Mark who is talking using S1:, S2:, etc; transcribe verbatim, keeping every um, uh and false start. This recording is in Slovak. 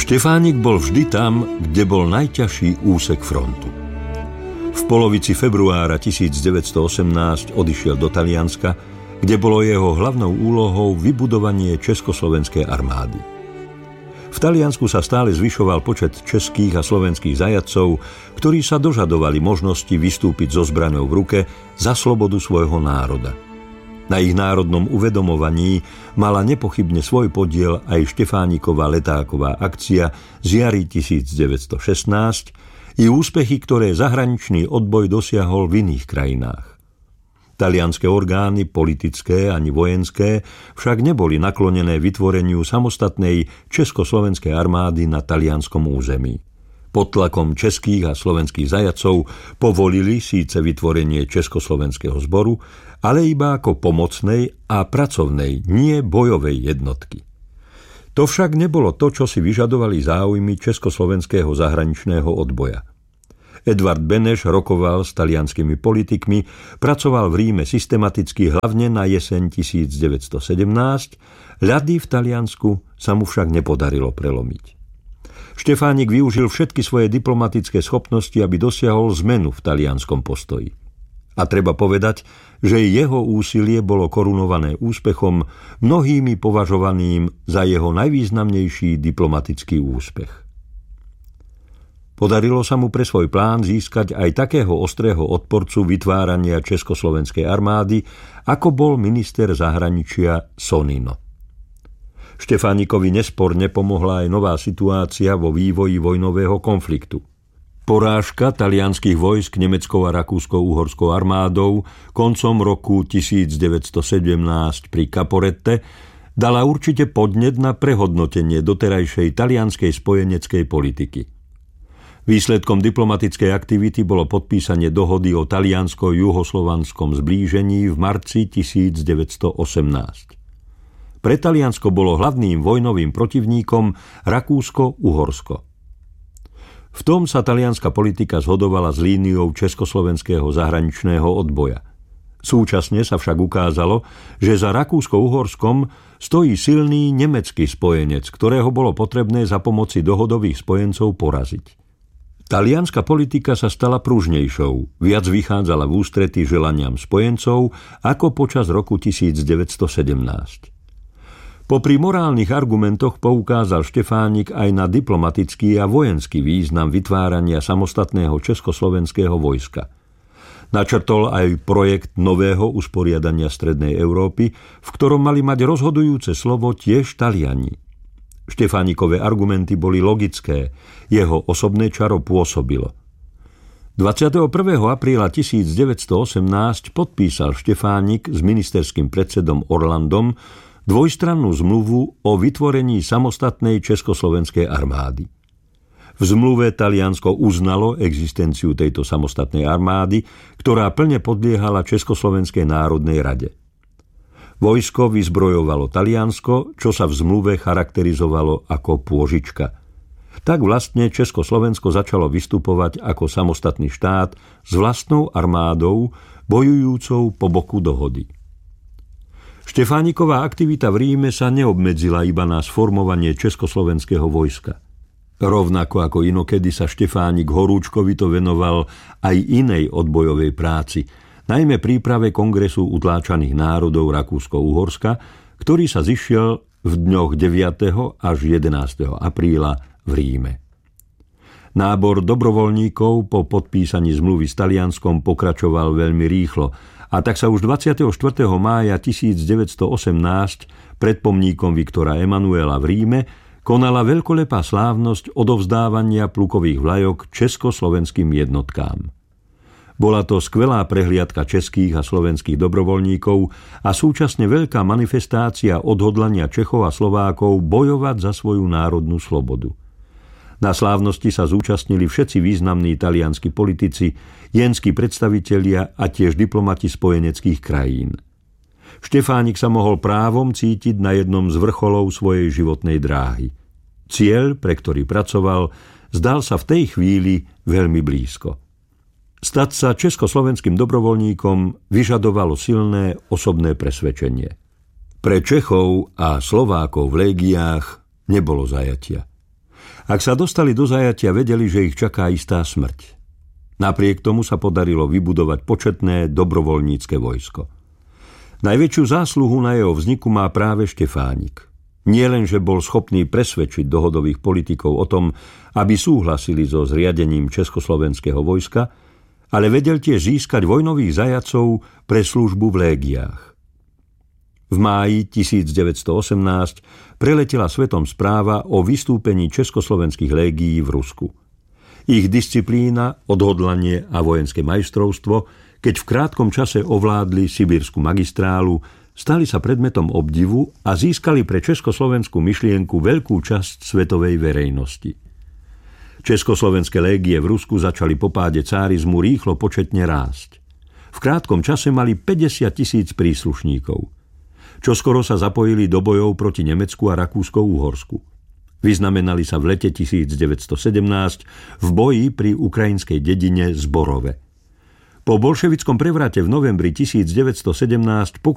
S1: Štefánik bol vždy tam, kde bol najťažší úsek frontu. V polovici februára tisícdeväťstoosemnásť odišiel do Talianska, kde bolo jeho hlavnou úlohou vybudovanie československej armády. V Taliansku sa stále zvyšoval počet českých a slovenských zajatcov, ktorí sa dožadovali možnosti vystúpiť so zbraňou v ruke za slobodu svojho národa. Na ich národnom uvedomovaní mala nepochybne svoj podiel aj Štefánikova letáková akcia z jary tisícdeväťstošestnásť i úspechy, ktoré zahraničný odboj dosiahol v iných krajinách. Talianske orgány, politické ani vojenské, však neboli naklonené vytvoreniu samostatnej československej armády na talianskom území. Pod tlakom českých a slovenských zajatcov povolili síce vytvorenie Československého zboru, ale iba ako pomocnej a pracovnej, nie bojovej jednotky. To však nebolo to, čo si vyžadovali záujmy československého zahraničného odboja. Edvard Beneš rokoval s talianskými politikmi, pracoval v Ríme systematicky hlavne na jeseň tisícdeväťstosedemnásť, ľady v Taliansku sa mu však nepodarilo prelomiť. Štefánik využil všetky svoje diplomatické schopnosti, aby dosiahol zmenu v talianskom postoji. A treba povedať, že jeho úsilie bolo korunované úspechom, mnohými považovaným za jeho najvýznamnejší diplomatický úspech. Podarilo sa mu pre svoj plán získať aj takého ostrého odporcu vytvárania československej armády, ako bol minister zahraničia Sonnino. Štefánikovi nesporne pomohla aj nová situácia vo vývoji vojnového konfliktu. Porážka talianskych vojsk nemeckou a rakúsko-uhorskou armádou koncom roku tisícdeväťstosedemnásť pri Caporette dala určite podnet na prehodnotenie doterajšej talianskej spojeneckej politiky. Výsledkom diplomatickej aktivity bolo podpísanie dohody o taliansko-juhoslovanskom zblížení v marci tisícdeväťstoosemnásť. Pre Taliansko bolo hlavným vojnovým protivníkom Rakúsko-Uhorsko. V tom sa talianska politika zhodovala s líniou československého zahraničného odboja. Súčasne sa však ukázalo, že za Rakúsko-Uhorskom stojí silný nemecký spojenec, ktorého bolo potrebné za pomoci dohodových spojencov poraziť. Talianska politika sa stala pružnejšou, viac vychádzala v ústrety želaniam spojencov ako počas roku tisícdeväťstosedemnásť. Popri morálnych argumentoch poukázal Štefánik aj na diplomatický a vojenský význam vytvárania samostatného československého vojska. Načrtol aj projekt nového usporiadania Strednej Európy, v ktorom mali mať rozhodujúce slovo tiež Taliani. Štefánikové argumenty boli logické, jeho osobné čaro pôsobilo. dvadsiateho prvého apríla tisícdeväťstoosemnásť podpísal Štefánik s ministerským predsedom Orlandom dvojstrannú zmluvu o vytvorení samostatnej československej armády. V zmluve Taliansko uznalo existenciu tejto samostatnej armády, ktorá plne podliehala Československej národnej rade. Vojsko vyzbrojovalo Taliansko, čo sa v zmluve charakterizovalo ako pôžička. Tak vlastne Československo začalo vystupovať ako samostatný štát s vlastnou armádou, bojujúcou po boku dohody. Štefániková aktivita v Ríme sa neobmedzila iba na sformovanie československého vojska. Rovnako ako inokedy sa Štefánik horúčkovito venoval aj inej odbojovej práci, najmä príprave kongresu utláčaných národov Rakúsko-Uhorska, ktorý sa zišiel v dňoch deviateho až jedenásteho apríla v Ríme. Nábor dobrovoľníkov po podpísaní zmluvy s Talianskom pokračoval veľmi rýchlo, a tak sa už dvadsiateho štvrtého mája tisícdeväťstoosemnásť pred pomníkom Viktora Emanuela v Ríme konala veľkolepá slávnosť odovzdávania plukových vlajok československým jednotkám. Bola to skvelá prehliadka českých a slovenských dobrovoľníkov a súčasne veľká manifestácia odhodlania Čechov a Slovákov bojovať za svoju národnú slobodu. Na slávnosti sa zúčastnili všetci významní talianski politici, jenskí predstavitelia a tiež diplomati spojeneckých krajín. Štefánik sa mohol právom cítiť na jednom z vrcholov svojej životnej dráhy. Cieľ, pre ktorý pracoval, zdal sa v tej chvíli veľmi blízko. Stať sa československým dobrovoľníkom vyžadovalo silné osobné presvedčenie. Pre Čechov a Slovákov v légiách nebolo zajatia. Ak sa dostali do zajatia, vedeli, že ich čaká istá smrť. Napriek tomu sa podarilo vybudovať početné dobrovoľnícke vojsko. Najväčšiu zásluhu na jeho vzniku má práve Štefánik. Nie len, že bol schopný presvedčiť dohodových politikov o tom, aby súhlasili so zriadením československého vojska, ale vedel tiež získať vojnových zajacov pre službu v légiách. V máji tisícdeväťstoosemnásť preletela svetom správa o vystúpení československých légií v Rusku. Ich disciplína, odhodlanie a vojenské majstrovstvo, keď v krátkom čase ovládli sibírsku magistrálu, stali sa predmetom obdivu a získali pre československú myšlienku veľkú časť svetovej verejnosti. Československé légie v Rusku začali po páde cárizmu rýchlo početne rásť. V krátkom čase mali päťdesiat tisíc príslušníkov. Čoskoro sa zapojili do bojov proti Nemecku a Rakúsko-Úhorsku. Vyznamenali sa v lete tisícdeväťstosedemnásť v boji pri ukrajinskej dedine Zborove. Po bolševickom prevrate v novembri tisícdeväťstosedemnásť